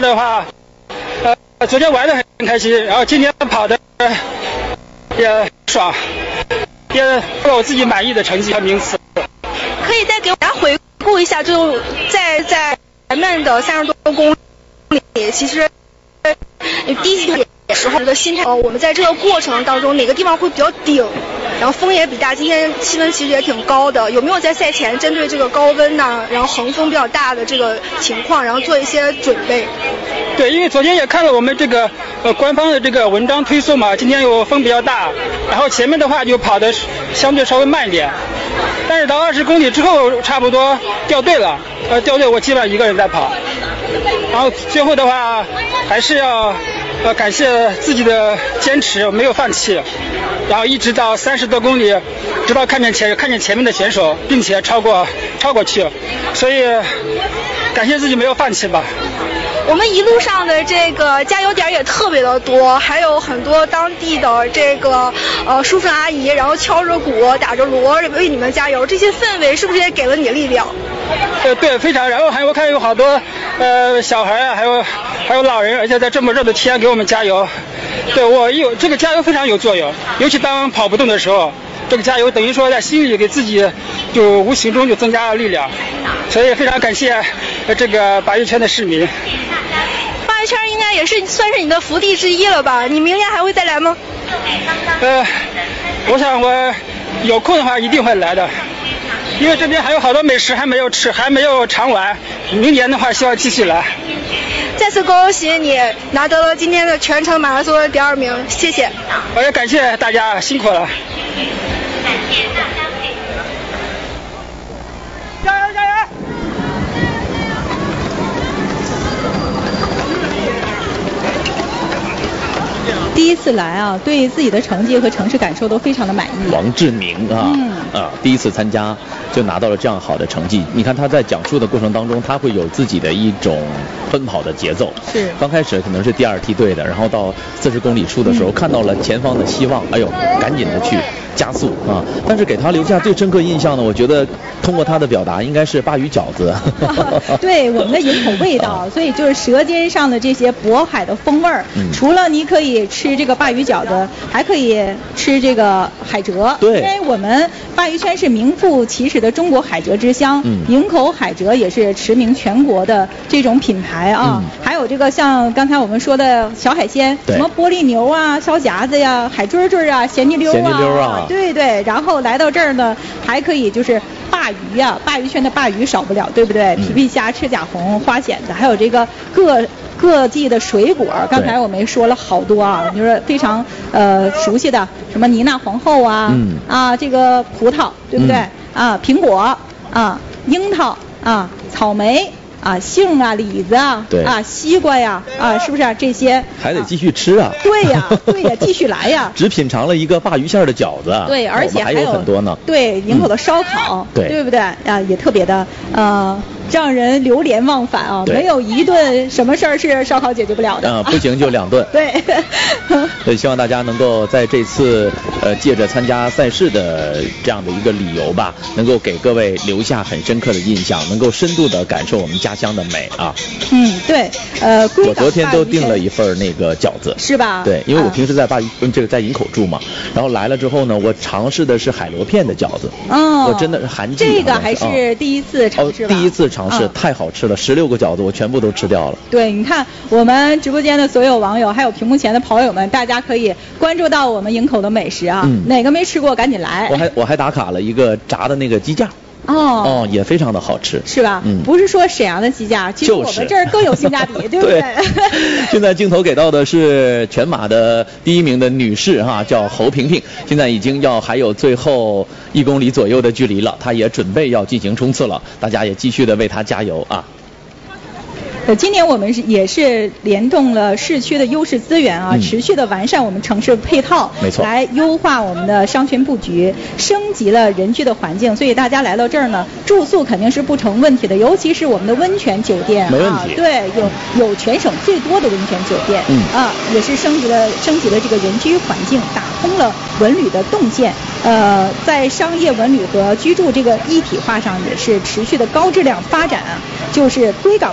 的话，昨天玩得很开心，然后今天跑的也爽，也是我自己满意的成绩和名次。 可以再给大家回顾一下，就在前面的30多公里，其实第一节时候的心态，我们在这个过程当中哪个地方会比较顶，然后风也比大，今天气温其实也挺高的，有没有在赛前针对这个高温呐，然后横风比较大的这个情况，然后做一些准备？ 对，因为昨天也看了我们这个官方的这个文章推送嘛，今天有风比较大，然后前面的话就跑的相对稍微慢一点，但是到20公里之后差不多掉队了，掉队我基本上一个人在跑，然后最后的话还是要感谢自己的坚持，没有放弃，然后一直到30多公里，直到看见前面的选手，并且超过去，所以感谢自己没有放弃吧。 我们一路上的这个加油点也特别的多，还有很多当地的这个叔叔阿姨，然后敲着鼓打着锣为你们加油，这些氛围是不是也给了你力量？ 对，非常。然后我看有好多小孩啊，还有老人，而且在这么热的天给我们加油。对，这个加油非常有作用，尤其当跑不动的时候，这个加油等于说在心里给自己就无形中就增加了力量，所以非常感谢这个鲅鱼圈的市民。 鲅鱼圈应该也是算是你的福地之一了吧？你明年还会再来吗？ 我想我有空的话一定会来的，因为这边还有好多美食还没有吃，还没有尝完，明年的话希望继续来。 再次恭喜你拿得了今天的全程马拉松的第2名，谢谢。 我也感谢大家，辛苦了。加油加油！ 第一次来啊，对自己的成绩和城市感受都非常的满意。 王志明第一次参加就拿到了这样好的成绩。你看他在讲述的过程当中，他会有自己的一种奔跑的节奏。 是。 刚开始可能是第2梯队的，然后到40公里处的时候，看到了前方的希望，哎呦，赶紧的去加速啊！但是给他留下最深刻印象呢，我觉得通过他的表达，应该是鲅鱼饺子。 对，我们的营口味道，所以就是舌尖上的这些渤海的风味儿。除了你可以吃这个鲅鱼饺子，还可以吃这个海蜇。 对， 因为我们鲅鱼圈是名副其实的中国海蜇之乡，营口海蜇也是驰名全国的这种品牌啊。还有这个像刚才我们说的小海鲜，什么玻璃牛啊、烧夹子呀、海蜇蜇啊、咸泥溜啊。对，然后来到这儿呢，还可以就是鲅鱼啊，鲅鱼圈的鲅鱼少不了，对不对？皮皮虾、赤甲红、花蚬子，还有这个各地的水果，刚才我们说了好多啊，就是非常熟悉的什么妮娜皇后啊，这个葡萄，对不对？苹果啊，樱桃啊，草莓。杏啊，李子啊，西瓜呀，是不是这些？ 还得继续吃啊。 对呀，继续来呀。 只品尝了一个鲅鱼馅的饺子。 对，而且还有很多呢。 对，营口的烧烤，对不对？也特别的让人流连忘返啊！没有一顿什么事儿是烧烤解决不了的。 不行就2顿。 对。 所以希望大家能够在这次借着参加赛事的这样的一个理由吧，能够给各位留下很深刻的印象，能够深度的感受我们家乡的美啊。 对。 我昨天都订了一份那个饺子。 是吧？ 对，因为我平时在在营口住嘛，然后来了之后呢，我尝试的是海螺片的饺子。我真的是韩记。 这个还是第一次尝试吧？ 第一次尝试，太好吃了，16个饺子我全部都吃掉了。 对，你看我们直播间的所有网友，还有屏幕前的跑友们，大家可以关注到我们营口的美食啊，哪个没吃过赶紧来。 我还打卡了一个炸的那个鸡架。也非常的好吃， 是吧？不是说沈阳的鸡架，其实我们这儿更有性价比，对不对？ 现在镜头给到的是全马的第1名的女士叫侯萍萍，现在已经还有最后1公里左右的距离了，她也准备要进行冲刺了，大家也继续的为她加油啊！ 今年我们也是联动了市区的优势资源啊，持续的完善我们城市配套， 没错， 来优化我们的商圈布局，升级了人居的环境，所以大家来到这儿呢，住宿肯定是不成问题的，尤其是我们的温泉酒店， 没问题， 对，有全省最多的温泉酒店，也是升级了这个人居环境，打通了文旅的动线，在商业文旅和居住这个一体化上也是持续的高质量发展啊，就是归港。